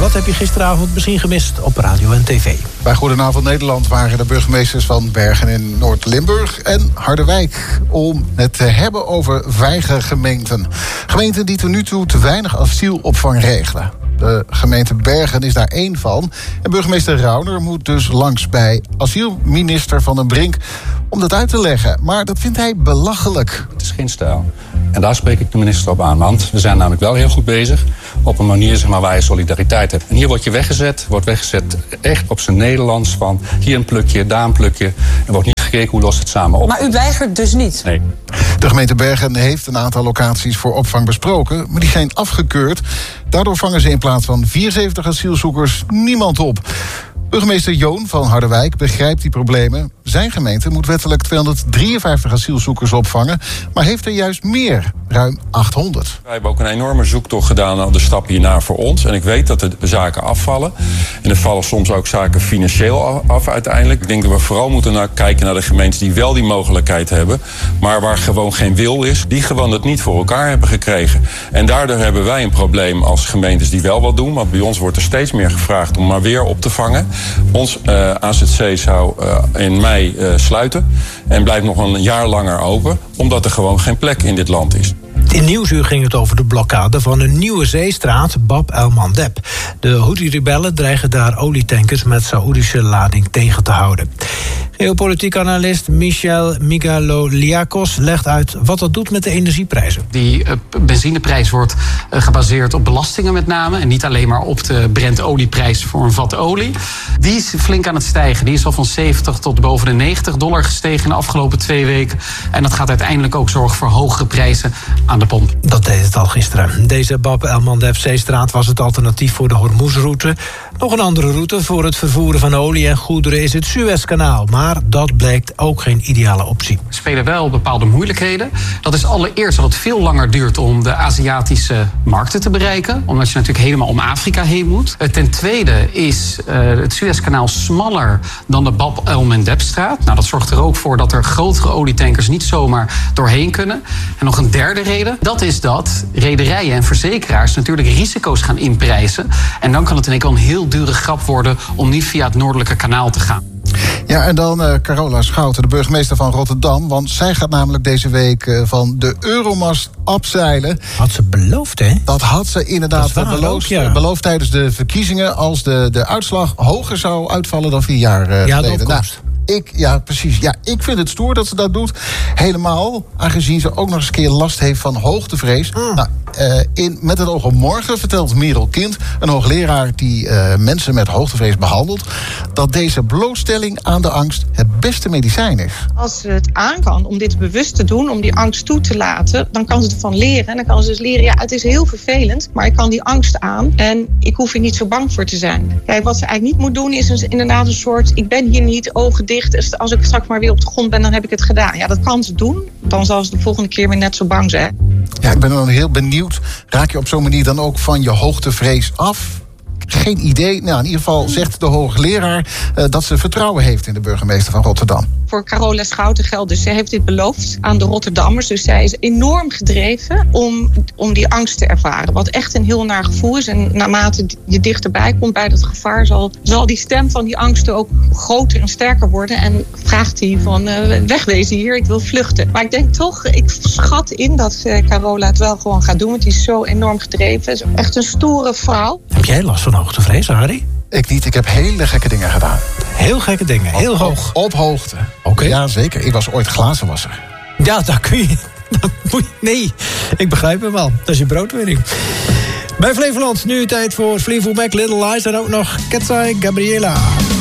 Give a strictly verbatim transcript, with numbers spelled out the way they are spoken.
Wat heb je gisteravond misschien gemist op radio en tv? Bij Goedenavond Nederland waren de burgemeesters van Bergen in Noord-Limburg en Harderwijk om het te hebben over vijge gemeenten. Gemeenten die tot nu toe te weinig asielopvang regelen. De gemeente Bergen is daar één van. En burgemeester Rauner moet dus langs bij asielminister Van den Brink om dat uit te leggen. Maar dat vindt hij belachelijk. Het is geen stijl. En daar spreek ik de minister op aan. Want we zijn namelijk wel heel goed bezig op een manier zeg maar, waar je solidariteit hebt. En hier wordt je weggezet, wordt weggezet echt op zijn Nederlands. Van hier een plukje, daar een plukje. Er wordt niet gekeken hoe lost het samen op. Maar u weigert dus niet? Nee. De gemeente Bergen heeft een aantal locaties voor opvang besproken, maar die zijn afgekeurd. Daardoor vangen ze in plaats van vierenzeventig asielzoekers niemand op. Burgemeester Joon van Harderwijk begrijpt die problemen. Zijn gemeente moet wettelijk tweehonderddrieënvijftig asielzoekers opvangen, maar heeft er juist meer, ruim achthonderd. Wij hebben ook een enorme zoektocht gedaan naar de stap hierna voor ons. En ik weet dat de zaken afvallen. En er vallen soms ook zaken financieel af uiteindelijk. Ik denk dat we vooral moeten naar kijken naar de gemeenten die wel die mogelijkheid hebben, maar waar gewoon geen wil is, die gewoon het niet voor elkaar hebben gekregen. En daardoor hebben wij een probleem als gemeentes die wel wat doen, want bij ons wordt er steeds meer gevraagd om maar weer op te vangen. Ons uh, A Z C zou uh, in mei uh, sluiten en blijft nog een jaar langer open, omdat er gewoon geen plek in dit land is. In Nieuwsuur ging het over de blokkade van een nieuwe zeestraat, Bab el-Mandeb. De Houthi-rebellen dreigen daar olietankers met Saoedische lading tegen te houden. Geopolitiek analist Michel Migaloliakos legt uit wat dat doet met de energieprijzen. Die uh, benzineprijs wordt uh, gebaseerd op belastingen met name, en niet alleen maar op de Brent-olieprijs voor een vat olie. Die is flink aan het stijgen. Die is al van zeventig tot boven de negentig dollar gestegen in de afgelopen twee weken. En dat gaat uiteindelijk ook zorgen voor hogere prijzen aan de pomp. Dat deed het al gisteren. Deze Bab el-Mandeb zeestraat was het alternatief voor de Hormuzroute. Nog een andere route voor het vervoeren van olie en goederen is het Suezkanaal. Maar dat blijkt ook geen ideale optie. Er spelen wel bepaalde moeilijkheden. Dat is allereerst dat het veel langer duurt om de Aziatische markten te bereiken. Omdat je natuurlijk helemaal om Afrika heen moet. Ten tweede is uh, het Suezkanaal smaller dan de Bab el-Mandebstraat. Nou, dat zorgt er ook voor dat er grotere olietankers niet zomaar doorheen kunnen. En nog een derde reden, dat is dat rederijen en verzekeraars natuurlijk risico's gaan inprijzen. En dan kan het in één keer een heel dure grap worden om niet via het Noordelijke Kanaal te gaan. Ja, en dan uh, Carola Schouten, de burgemeester van Rotterdam. Want zij gaat namelijk deze week uh, van de Euromast afzeilen. Had ze beloofd, hè? Dat had ze inderdaad waar, beloofd, ook, ja. beloofd tijdens de verkiezingen, als de, de uitslag hoger zou uitvallen dan vier jaar uh, ja, geleden. Nou, ik, ja, precies. Ja, ik vind het stoer dat ze dat doet. Helemaal, aangezien ze ook nog eens een keer last heeft van hoogtevrees. Mm. Nou, uh, in Met het oog op morgen vertelt Merel Kind, een hoogleraar die uh, mensen met hoogtevrees behandelt, dat deze blootstelling aan de angst het beste medicijn is. Als ze het aan kan om dit bewust te doen, om die angst toe te laten, dan kan ze ervan leren. En dan kan ze dus leren, ja, het is heel vervelend, maar ik kan die angst aan en ik hoef er niet zo bang voor te zijn. Kijk, wat ze eigenlijk niet moet doen is dus inderdaad een soort, ik ben hier niet, ogen dicht. Als ik straks maar weer op de grond ben, dan heb ik het gedaan. Ja, dat kan ze doen. Dan zal ze de volgende keer weer net zo bang zijn. Ja, ik ben dan heel benieuwd. Raak je op zo'n manier dan ook van je hoogtevrees af? Geen idee. Nou, in ieder geval zegt de hoogleraar uh, dat ze vertrouwen heeft in de burgemeester van Rotterdam. Voor Carola Schouten geldt dus, zij heeft dit beloofd aan de Rotterdammers. Dus zij is enorm gedreven om, om die angst te ervaren. Wat echt een heel naar gevoel is. En naarmate je dichterbij komt bij dat gevaar, zal, zal die stem van die angsten ook groter en sterker worden. En vraagt hij van, uh, wegwezen hier, ik wil vluchten. Maar ik denk toch, ik schat in dat uh, Carola het wel gewoon gaat doen. Want die is zo enorm gedreven. Is echt een stoere vrouw. Heb jij last van hoogtevrees, Harry? Ik niet, ik heb hele gekke dingen gedaan. Heel gekke dingen, heel op, hoog? Op, op hoogte. Oké. Okay. Ja, zeker. Ik was ooit glazenwasser. Ja, daar kun je... Nee, ik begrijp hem wel. Dat is je broodwinning. Bij Flevoland, nu tijd voor Fleetwood Mac, Little Lies en ook nog Katsai Gabriela.